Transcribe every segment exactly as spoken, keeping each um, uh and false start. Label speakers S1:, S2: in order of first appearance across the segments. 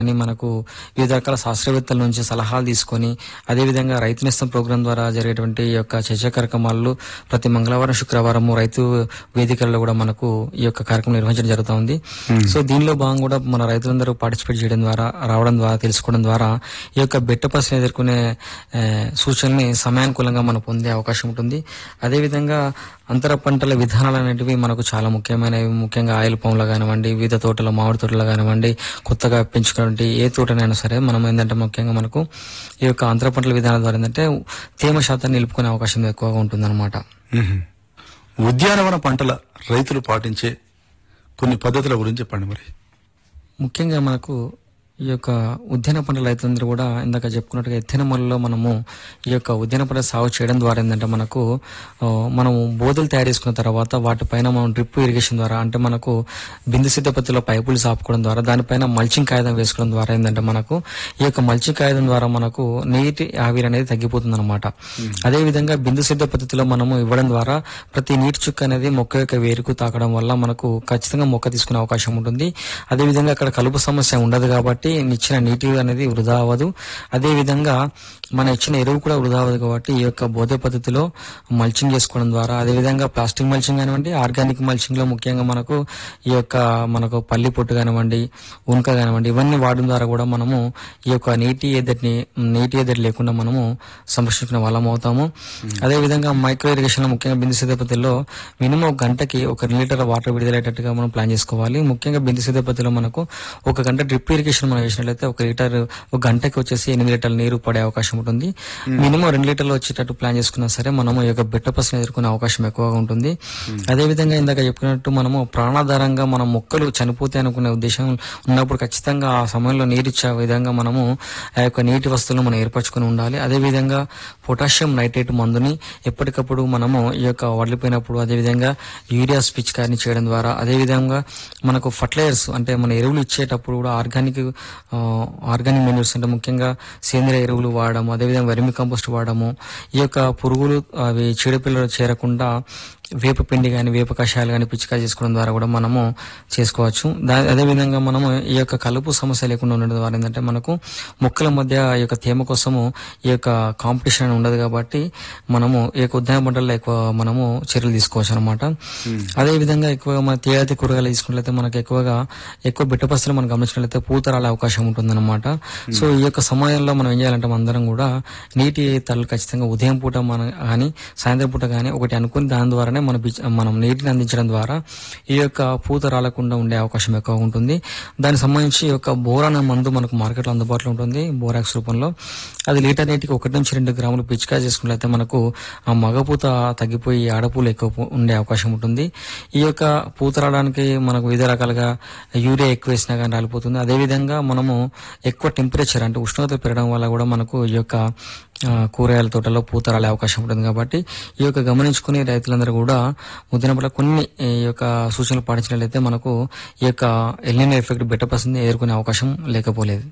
S1: అని మనకు వివిధ రకాల శాస్త్రవేత్తల నుంచి సలహాలు తీసుకొని అదేవిధంగా రైతు నేస్తం ప్రోగ్రాం ద్వారా జరిగేటువంటి ఈ యొక్క చర్చా కార్యక్రమాల్లో ప్రతి మంగళవారం శుక్రవారం రైతు వేదికల్లో కూడా మనకు ఈ యొక్క కార్యక్రమం నిర్వహించడం జరుగుతుంది. సో దీనిలో భాగంగా కూడా మన రైతులందరూ పార్టిసిపేట్ చేయడం ద్వారా రావడం ద్వారా తెలుసుకోవడం ద్వారా ఈ యొక్క బెట్ట పసులను ఎదుర్కొనే ఆ, సూచనల్ని సమయానుకూలంగా మనం పొందే అవకాశం ఉంటుంది. అదేవిధంగా అంతర పంటల విధానాలు అనేటివి మనకు చాలా ముఖ్యమైనవి. ముఖ్యంగా ఆయిల్ పాములు కానివ్వండి, వివిధ తోటల మామిడి తోటలు కానివ్వండి, కొత్తగా పెంచుకున్నటువంటి ఏ తోటనైనా సరే మనం ఏంటంటే ముఖ్యంగా మనకు ఈ యొక్క అంతర పంటల విధానాల ద్వారా ఏంటంటే తేమ శాతాన్ని నిలుపుకునే అవకాశం ఎక్కువగా ఉంటుందన్నమాట.
S2: మ్మ్. ఉద్యానవన పంటల రైతులు పాటించే కొన్ని పద్ధతుల గురించి చెప్పండి మరి.
S1: ముఖ్యంగా మనకు ఈ యొక్క ఉద్యాన పంటల రైతులందరూ కూడా ఇందాక చెప్పుకున్నట్టుగా ఎత్తైన మొలలో మనము ఈ యొక్క ఉద్యాన పంటల సాగు చేయడం ద్వారా ఏంటంటే మనకు ఆ, మనము బోధలు తయారు చేసుకున్న తర్వాత వాటిపైన మనం డ్రిప్ ఇరిగేషన్ ద్వారా అంటే మనకు బిందు సిద్ధ పద్ధతిలో పైపులు సాపుకోవడం ద్వారా దానిపైన మల్చింగ్ కాగితం వేసుకోవడం ద్వారా ఏంటంటే మనకు ఈ యొక్క మల్చింగ్ కాగితం ద్వారా మనకు నీటి ఆవిరి అనేది తగ్గిపోతుంది అనమాట. అదేవిధంగా బిందు సిద్ధ పద్ధతిలో మనము ఇవ్వడం ద్వారా ప్రతి నీటి చుక్క అనేది మొక్క యొక్క వేరుకు తాకడం వల్ల మనకు ఖచ్చితంగా మొక్క తీసుకునే అవకాశం ఉంటుంది. అదేవిధంగా అక్కడ కలుపు సమస్య ఉండదు కాబట్టి ఇచ్చిన నీటి అనేది వృధా అవ్వదు. అదేవిధంగా మన ఇచ్చిన ఎరువు కూడా వృధా అవ్వదు కాబట్టి ఈ యొక్క బోధ పద్ధతిలో మల్చింగ్ చేసుకోవడం ద్వారా అదేవిధంగా ప్లాస్టిక్ మల్చింగ్ కానివ్వండి, ఆర్గానిక్ మల్చింగ్ లో ముఖ్యంగా మనకు ఈ యొక్క మనకు పల్లి పొట్టు కానివ్వండి, ఉనక కానివ్వండి ఇవన్నీ వాడడం ద్వారా కూడా మనము ఈ యొక్క నీటి ఎద్దటిని నీటి ఎద్దటి లేకుండా మనము సంరక్షించుకునే వాళ్ళం అవుతాము. అదేవిధంగా మైక్రో ఇరిగేషన్ లో ముఖ్యంగా బిందు సిద్ధ పద్ధతిలో మినిమం ఒక గంటకి ఒక రెండు లీటర్ వాటర్ విడుదలయ్యేటట్టుగా మనం ప్లాన్ చేసుకోవాలి. ముఖ్యంగా బిందు సిద్ధ పద్ధతిలో మనకు ఒక గంట డ్రిప్ ఇరిగేషన్ మనం వేసినట్లయితే ఒక లీటర్ ఒక గంటకి వచ్చేసి ఎనిమిది లీటర్ల నీరు పడే అవకాశం ఉంటుంది. మినిమం రెండు లీటర్లు వచ్చేటట్టు ప్లాన్ చేసుకున్నా సరే మనము ఈ యొక్క బెట్ట పసులను ఎదుర్కొనే అవకాశం ఎక్కువగా ఉంటుంది. అదేవిధంగా ఇందాక చెప్పుకున్నట్టు మనము ప్రాణాధారంగా మన మొక్కలు చనిపోతే అనుకునే ఉద్దేశం ఉన్నప్పుడు ఖచ్చితంగా ఆ సమయంలో నీరిచ్చే విధంగా మనము ఆ యొక్క నీటి వస్తువులను మనం ఏర్పరచుకుని ఉండాలి. అదేవిధంగా పొటాషియం నైట్రేట్ మందుని ఎప్పటికప్పుడు మనము ఈ యొక్క వడిలిపోయినప్పుడు అదేవిధంగా యూరియా పిచికారిని చేయడం ద్వారా అదేవిధంగా మనకు ఫర్టిలైజర్స్ అంటే మన ఎరువులు ఇచ్చేటప్పుడు కూడా ఆర్గానిక్ ఆర్గానిక్ మెన్యూర్స్ అంటే ముఖ్యంగా సేంద్రియ ఎరువులు వాడము అదేవిధంగా వెర్మి కంపోస్ట్ వాడము ఈ యొక్క పురుగులు అవి చీడపిల్లలు చేరకుండా వేప పిండి కానీ వేప కషాయాలు కానీ పిచికారి చేసుకోవడం ద్వారా కూడా మనము చేసుకోవచ్చు. దా అదేవిధంగా మనము ఈ యొక్క కలుపు సమస్య లేకుండా ఉండడం ద్వారా ఏంటంటే మనకు మొక్కల మధ్య ఈ యొక్క తేమ కోసము ఈ యొక్క కాంపిటీషన్ ఉండదు కాబట్టి మనము ఈ యొక్క ఉద్యాన పంటల్లో ఎక్కువ మనము చర్యలు తీసుకోవచ్చు అనమాట. అదేవిధంగా ఎక్కువగా మన తేయాతి కూరగాయలు తీసుకున్నట్లయితే మనకు ఎక్కువగా ఎక్కువ బిట్టపస్తులు మనం గమనించినట్లయితే పూత రాలే అవకాశం ఉంటుందన్నమాట. సో ఈ యొక్క సమయంలో మనం ఏం చేయాలంటే అందరం కూడా నీటి తల్లు ఖచ్చితంగా ఉదయం పూట మన కానీ సాయంత్రం పూట కానీ ఒకటి అనుకుని దాని ద్వారానే మన బిచ్- మనం నీటిని అందించడం ద్వారా ఈ యొక్క పూత రాలకుండా ఉండే అవకాశం ఎక్కువ ఉంటుంది. దానికి సంబంధించి ఈ యొక్క బోరాన్ అనే మందు మనకు మార్కెట్లో అందుబాటులో ఉంటుంది బోరాక్స్ రూపంలో. అది లీటర్ నీటికి ఒకటి నుంచి రెండు గ్రాములు పిచికారి చేసుకున్నట్లయితే మనకు ఆ మగపూత తగ్గిపోయి ఆడపూలు ఎక్కువ పో- ఉండే అవకాశం ఉంటుంది. ఈ యొక్క పూత రావడానికి మనకు వివిధ రకాలుగా యూరియా ఎక్కువ వేసినా కానీ రాలిపోతుంది. అదేవిధంగా మనము ఎక్కువ టెంపరేచర్ అంటే ఉష్ణోగ్రత పెరగడం వల్ల కూడా మనకు ఈ యొక్క ఆ, కూరగాయల తోటలో పూత రాలే అవకాశం ఉంటుంది. కాబట్టి ఈ యొక్క గమనించుకుని రైతులందరూ కూడా ముద్దిన పట్ల కొన్ని ఈ యొక్క సూచనలు పాటించినట్లయితే మనకు ఈ యొక్క ఎల్నినో ఎఫెక్ట్ బెట్ట పసుని ఎదుర్కొనే అవకాశం లేకపోలేదు.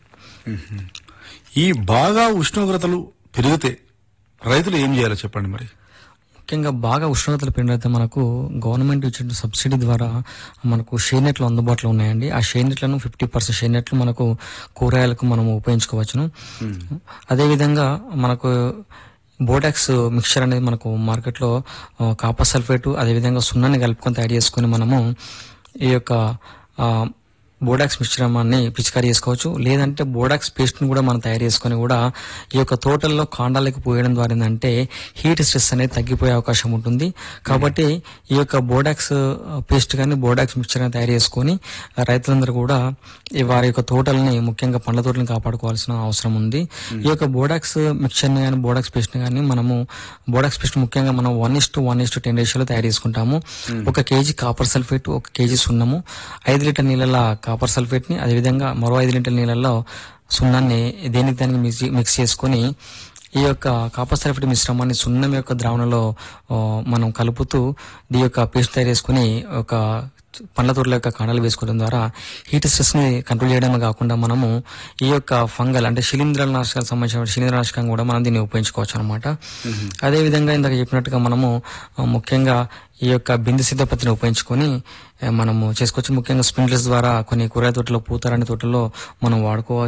S2: ఈ బాగా ఉష్ణోగ్రతలు పెరిగితే రైతులు ఏం చేయాలో చెప్పండి మరి.
S1: ముఖ్యంగా బాగా ఉష్ణోగ్రతలు పెరిగితే మనకు గవర్నమెంట్ ఇచ్చిన సబ్సిడీ ద్వారా మనకు షేడ్ నెట్లు అందుబాటులో ఉన్నాయండి. ఆ షేడ్ నెట్లను ఫిఫ్టీ పర్సెంట్ షేడ్ నెట్లు మనకు కూరగాయలకు మనం ఉపయోగించుకోవచ్చును. అదేవిధంగా మనకు బోటాక్స్ మిక్చర్ అనేది మనకు మార్కెట్లో ఆ, కాపర్ సల్ఫేట్ అదేవిధంగా సున్నాన్ని కలుపుకొని తయారు చేసుకొని మనము ఈ యొక్క ఆ, బోడాక్స్ మిశ్రమాన్ని పిచికారీ చేసుకోవచ్చు. లేదంటే బోడాక్స్ పేస్ట్ ని కూడా మనం తయారు చేసుకొని కూడా ఈ యొక్క తోటల్లో కాండాలకు పోయడం ద్వారా ఏంటంటే హీట్ స్ట్రెస్ అనేది తగ్గిపోయే అవకాశం ఉంటుంది. కాబట్టి ఈ యొక్క బోడాక్స్ పేస్ట్ కానీ బోడాక్స్ మిక్చర్ తయారు చేసుకొని రైతులందరూ కూడా ఈ వారి యొక్క తోటల్ని ముఖ్యంగా పండ్ల తోటలను కాపాడుకోవాల్సిన అవసరం ఉంది. ఈ యొక్క బోడాక్స్ మిక్చర్ ని కానీ బోడాక్స్ పేస్ట్ ని కానీ మనము బోడాక్స్ పేస్ట్ ముఖ్యంగా మనం one is to one is to ten రేషియోలో తయారు చేసుకుంటాము. ఒక కేజీ కాపర్ సల్ఫేట్ ఒక కేజీ సున్నము ఐదు లీటర్ నీళ్ళ కాపర్ సల్ఫేట్ ని అదేవిధంగా మరో ఐదు లీటర్ నీళ్ళల్లో సున్నాన్ని దేనికి దానికి మిక్స్ మిక్స్ చేసుకొని ఈ యొక్క కాపర్ సల్ఫేట్ మిశ్రమాన్ని సున్నం యొక్క ద్రావణంలో ఆ, మనం కలుపుతూ ఈ యొక్క పేస్ట్ తయారు చేసుకుని ఒక పండ్ల తోటల యొక్క కాండాలు వేసుకోవడం ద్వారా హీట్ స్ట్రెస్ ని కంట్రోల్ చేయడమే కాకుండా మనము ఈ యొక్క ఫంగల్ అంటే శిలీంధ్రాల నాశకాలకు సంబంధించిన శిలీంద్రనాశకం కూడా మనం దీన్ని ఉపయోగించుకోవచ్చు అనమాట. అదే విధంగా ఇందాక చెప్పినట్టుగా మనము ఆ, ముఖ్యంగా ఈ యొక్క బిందు సిద్ధ పత్తిని ఉపయోగించుకొని ఆ, మనము చేసుకోవచ్చు. ముఖ్యంగా స్ప్రింక్లర్స్ ద్వారా కొన్ని కూరగాయ తోటలో పూతరాని తోటల్లో మనం వాడుకోవచ్చు.